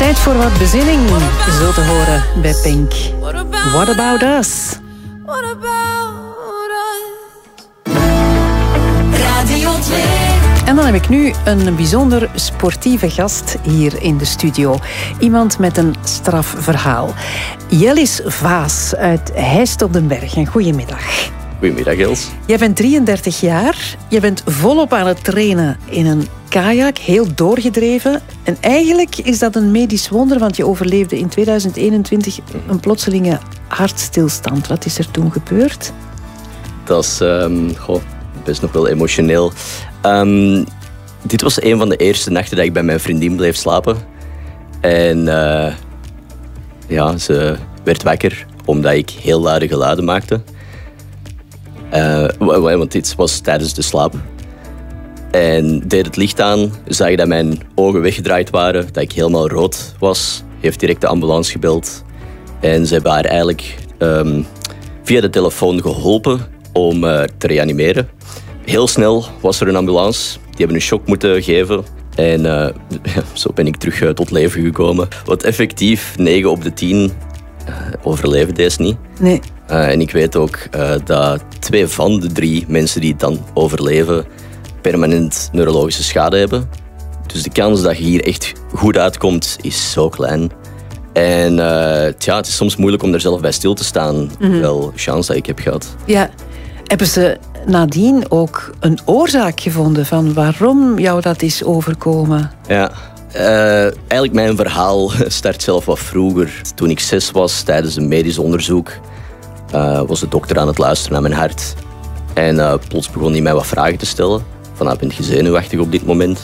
Tijd voor wat bezinning, zo te horen bij Pink. What about us? What about us? Radio 2. En dan heb ik nu een bijzonder sportieve gast hier in de studio. Iemand met een straf verhaal. Jellis Vaas uit Heist op den Berg. En goedemiddag. Goedemiddag, Els. Jij bent 33 jaar. Je bent volop aan het trainen in een kajak, heel doorgedreven. En eigenlijk is dat een medisch wonder, want je overleefde in 2021 een plotselinge hartstilstand. Wat is er toen gebeurd? Dat is best nog wel emotioneel. Dit was een van de eerste nachten dat ik bij mijn vriendin bleef slapen. En ze werd wakker omdat ik heel luide geluiden maakte. Want dit was tijdens de slaap. En deed het licht aan, zag je dat mijn ogen weggedraaid waren, dat ik helemaal rood was. Heeft direct de ambulance gebeld. En ze hebben haar eigenlijk via de telefoon geholpen om te reanimeren. Heel snel was er een ambulance. Die hebben een shock moeten geven. En zo ben ik terug tot leven gekomen. Want effectief, 9 op de 10 overleven deze niet. Nee. En ik weet ook dat 2 van de 3 mensen die het dan overleven permanent neurologische schade hebben. Dus de kans dat je hier echt goed uitkomt is zo klein. En het is soms moeilijk om er zelf bij stil te staan. Wel chance dat ik heb gehad. Ja. Hebben ze nadien ook een oorzaak gevonden van waarom jou dat is overkomen? Ja. Eigenlijk mijn verhaal start zelf wat vroeger. Toen ik 6 was, tijdens een medisch onderzoek, was de dokter aan het luisteren naar mijn hart. En plots begon hij mij wat vragen te stellen. Van, ben je zenuwachtig op dit moment?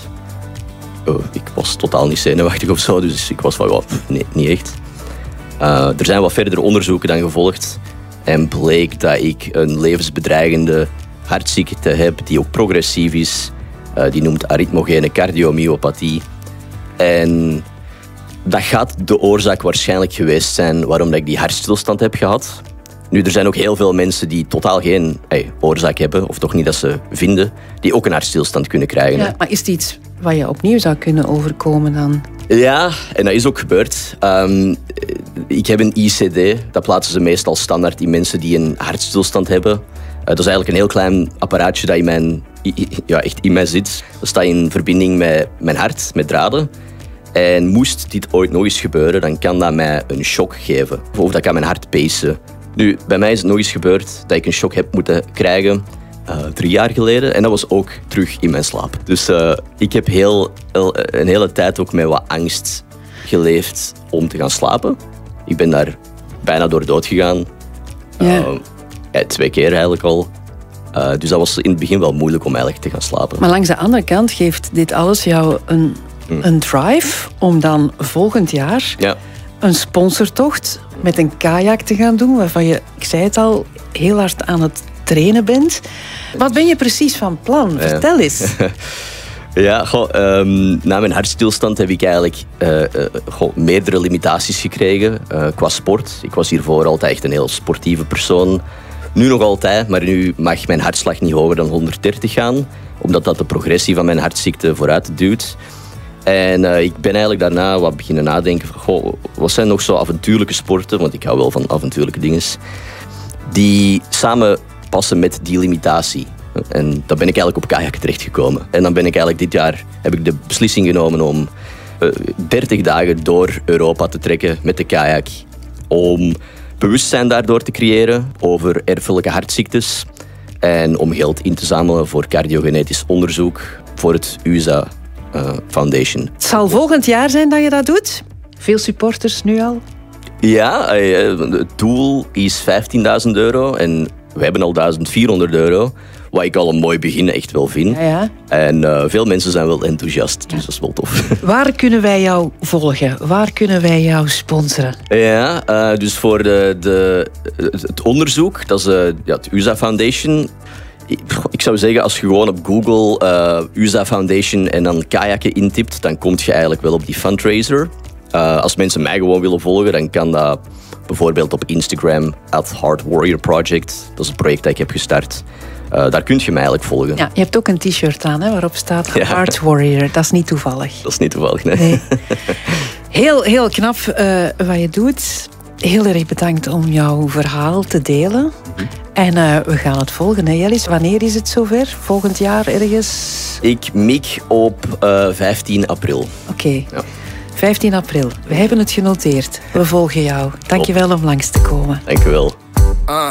Ik was totaal niet zenuwachtig of zo, dus ik was van, nee, niet echt. Er zijn wat verdere onderzoeken dan gevolgd. En bleek dat ik een levensbedreigende hartziekte heb die ook progressief is. Die noemt arythmogene cardiomyopathie. En dat gaat de oorzaak waarschijnlijk geweest zijn waarom dat ik die hartstilstand heb gehad. Nu, er zijn ook heel veel mensen die totaal geen oorzaak hebben, of toch niet dat ze vinden, die ook een hartstilstand kunnen krijgen. Ja, maar is het iets wat je opnieuw zou kunnen overkomen dan? Ja, en dat is ook gebeurd. Ik heb een ICD, dat plaatsen ze meestal standaard in mensen die een hartstilstand hebben. Dat is eigenlijk een heel klein apparaatje dat echt in mij zit. Dat staat in verbinding met mijn hart, met draden. En moest dit ooit nog eens gebeuren, dan kan dat mij een shock geven. Of dat kan mijn hart pacen. Nu, bij mij is het nog eens gebeurd dat ik een shock heb moeten krijgen 3 jaar geleden. En dat was ook terug in mijn slaap. Dus ik heb een hele tijd ook met wat angst geleefd om te gaan slapen. Ik ben daar bijna door dood gegaan. Ja. 2 keer eigenlijk al. Dus dat was in het begin wel moeilijk om eigenlijk te gaan slapen. Maar langs de andere kant geeft dit alles jou een drive om dan volgend jaar een sponsortocht met een kajak te gaan doen, waarvan je, ik zei het al, heel hard aan het trainen bent. Wat ben je precies van plan? Vertel eens. Ja, na mijn hartstilstand heb ik eigenlijk meerdere limitaties gekregen qua sport. Ik was hiervoor altijd echt een heel sportieve persoon. Nu nog altijd, maar nu mag mijn hartslag niet hoger dan 130 gaan, omdat dat de progressie van mijn hartziekte vooruit duwt. En ik ben eigenlijk daarna wat beginnen nadenken van, wat zijn nog zo avontuurlijke sporten, want ik hou wel van avontuurlijke dingen, die samen passen met die limitatie. En dan ben ik eigenlijk op kajak terechtgekomen. En dan ben ik eigenlijk dit jaar, heb ik de beslissing genomen om 30 dagen door Europa te trekken met de kajak, om bewustzijn daardoor te creëren over erfelijke hartziektes en om geld in te zamelen voor cardiogenetisch onderzoek voor het USA Foundation. Het zal volgend jaar zijn dat je dat doet? Veel supporters nu al? Ja, het doel is €15.000 en we hebben al €1.400, wat ik al een mooi begin echt wel vind. Ja. En veel mensen zijn wel enthousiast, dus dat is wel tof. Waar kunnen wij jou volgen? Waar kunnen wij jou sponsoren? Ja, dus voor het onderzoek, dat is het USA Foundation. Ik zou zeggen, als je gewoon op Google USA Foundation en dan kajakken intipt, dan kom je eigenlijk wel op die fundraiser. Als mensen mij gewoon willen volgen, dan kan dat bijvoorbeeld op Instagram, @HeartWarriorProject. Dat is het project dat ik heb gestart. Daar kun je mij eigenlijk volgen. Ja, je hebt ook een t-shirt aan waarop staat Heart Warrior. Dat is niet toevallig. Dat is niet toevallig, nee. Heel, heel knap wat je doet. Heel erg bedankt om jouw verhaal te delen. En we gaan het volgen, hè, Jellis. Wanneer is het zover? Volgend jaar ergens? Ik mik op 15 april. Oké. Ja. 15 april. We hebben het genoteerd. We volgen jou. Dank je wel om langs te komen. Dank je wel.